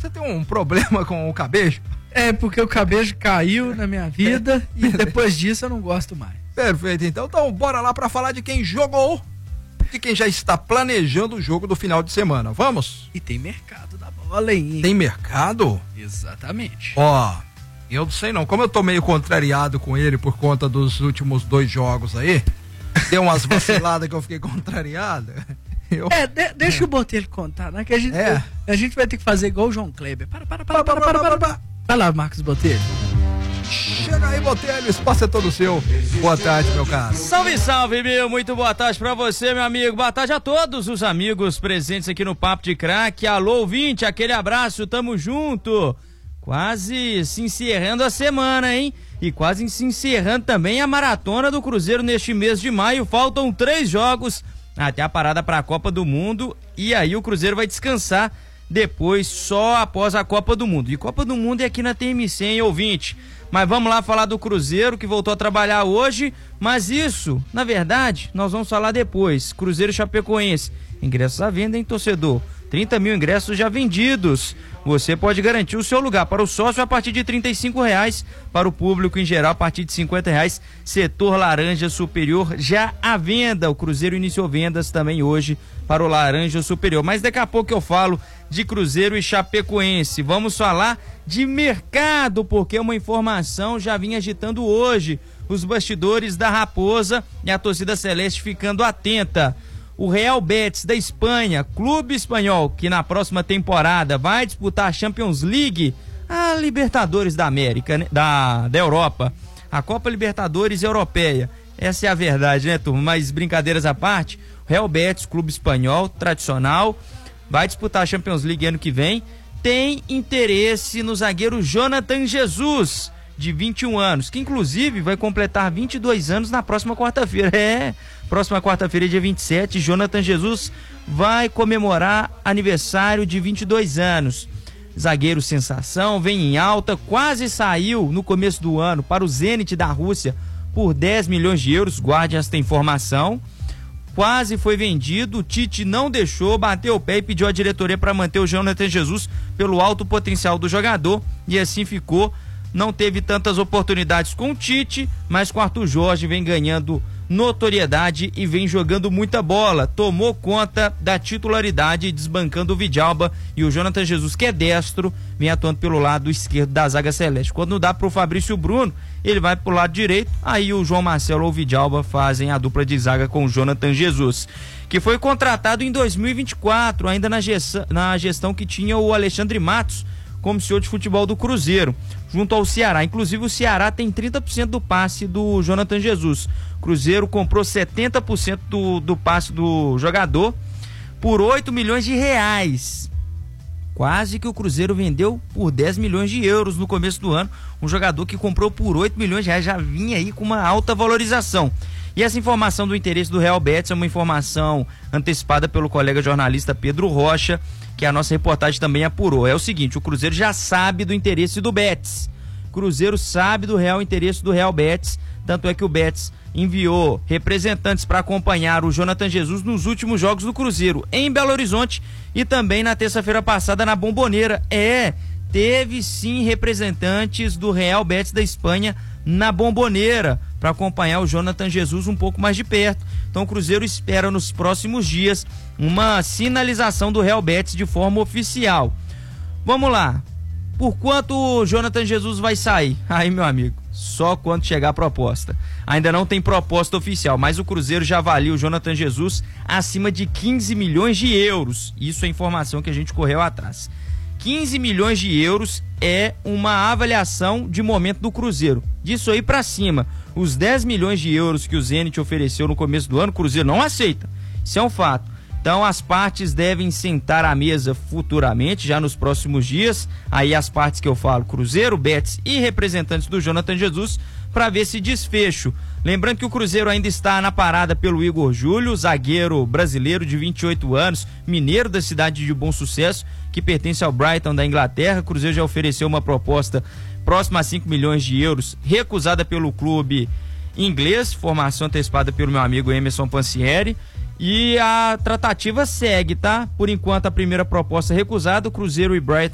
Você tem um problema com o cabejo? É, porque o cabejo caiu na minha vida e depois disso eu não gosto mais. Perfeito, então bora lá pra falar de quem jogou, de quem já está planejando o jogo do final de semana. Vamos? E tem mercado da bola aí, hein? Tem mercado? Exatamente. Ó, eu não sei não, como eu tô meio contrariado com ele por conta dos últimos 2 jogos aí, deu umas vaciladas que eu fiquei contrariado. Deixa o Botelho contar, né? Que a gente vai ter que fazer igual o João Kleber. Para. Vai lá, Marcos Botelho. Chega aí, Botelho, o espaço é todo seu. Boa tarde, meu caro. Salve, meu, muito boa tarde pra você, meu amigo. Boa tarde a todos os amigos presentes aqui no Papo de Craque. Alô, ouvinte, aquele abraço, tamo junto. Quase se encerrando a semana, hein? E quase se encerrando também a maratona do Cruzeiro neste mês de maio. Faltam 3 jogos até a parada para a Copa do Mundo, e aí o Cruzeiro vai descansar depois, só após a Copa do Mundo. E Copa do Mundo é aqui na TMC, hein, ouvinte? Mas vamos lá falar do Cruzeiro, que voltou a trabalhar hoje, mas isso, na verdade, nós vamos falar depois. Cruzeiro Chapecoense, ingressos à venda, hein, torcedor? 30 mil ingressos já vendidos. Você pode garantir o seu lugar para o sócio a partir de R$35, para o público em geral a partir de R$50. Setor laranja superior já à venda. O Cruzeiro iniciou vendas também hoje para o laranja superior. Mas daqui a pouco eu falo de Cruzeiro e Chapecoense. Vamos falar de mercado, porque uma informação já vinha agitando hoje os bastidores da Raposa e a torcida celeste ficando atenta. O Real Betis da Espanha, clube espanhol, que na próxima temporada vai disputar a Champions League, a Libertadores da América, né? da Europa, a Copa Libertadores Europeia. Essa é a verdade, né, turma? Mas brincadeiras à parte, o Real Betis, clube espanhol, tradicional, vai disputar a Champions League ano que vem, tem interesse no zagueiro Jonathan Jesus, de 21 anos, que inclusive vai completar 22 anos na próxima quarta-feira. Próxima quarta-feira, dia 27, Jonathan Jesus vai comemorar aniversário de 22 anos. Zagueiro sensação, vem em alta, quase saiu no começo do ano para o Zenit da Rússia por 10 milhões de euros, guarde esta informação. Quase foi vendido, o Tite não deixou, bateu o pé e pediu à diretoria para manter o Jonathan Jesus pelo alto potencial do jogador, e assim ficou. Não teve tantas oportunidades com o Tite, mas com o Arthur Jorge vem ganhando notoriedade e vem jogando muita bola. Tomou conta da titularidade, desbancando o Vidalba, e o Jonathan Jesus, que é destro, vem atuando pelo lado esquerdo da zaga celeste. Quando não dá pro Fabrício Bruno, ele vai pro lado direito, aí o João Marcelo ou o Vidalba fazem a dupla de zaga com o Jonathan Jesus, que foi contratado em 2024, ainda na gestão que tinha o Alexandre Matos como senhor de futebol do Cruzeiro, junto ao Ceará. Inclusive o Ceará tem 30% do passe do Jonathan Jesus. O Cruzeiro comprou 70% do passe do jogador por 8 milhões de reais. Quase que o Cruzeiro vendeu por 10 milhões de euros no começo do ano. Um jogador que comprou por 8 milhões de reais já vinha aí com uma alta valorização. E essa informação do interesse do Real Betis é uma informação antecipada pelo colega jornalista Pedro Rocha, que a nossa reportagem também apurou. É o seguinte, o Cruzeiro já sabe do interesse do Betis. O Cruzeiro sabe do real interesse do Real Betis, tanto é que o Betis enviou representantes para acompanhar o Jonathan Jesus nos últimos jogos do Cruzeiro, em Belo Horizonte e também na terça-feira passada na Bombonera. Teve sim representantes do Real Betis da Espanha na Bombonera para acompanhar o Jonathan Jesus um pouco mais de perto. Então o Cruzeiro espera nos próximos dias uma sinalização do Real Betis de forma oficial. Vamos lá. Por quanto o Jonathan Jesus vai sair? Aí, meu amigo, só quando chegar a proposta. Ainda não tem proposta oficial, mas o Cruzeiro já avalia o Jonathan Jesus acima de 15 milhões de euros. Isso é informação que a gente correu atrás. 15 milhões de euros é uma avaliação de momento do Cruzeiro. Disso aí pra cima, os 10 milhões de euros que o Zenit ofereceu no começo do ano, o Cruzeiro não aceita. Isso é um fato. Então as partes devem sentar à mesa futuramente, já nos próximos dias. Aí as partes que eu falo, Cruzeiro, Betis e representantes do Jonathan Jesus, para ver esse desfecho. Lembrando que o Cruzeiro ainda está na parada pelo Igor Júlio, zagueiro brasileiro de 28 anos, mineiro da cidade de Bom Sucesso, que pertence ao Brighton da Inglaterra. O Cruzeiro já ofereceu uma proposta próxima a 5 milhões de euros, recusada pelo clube inglês, formação antecipada pelo meu amigo Emerson Pancieri. E a tratativa segue, tá? Por enquanto a primeira proposta recusada, o Cruzeiro e Brighton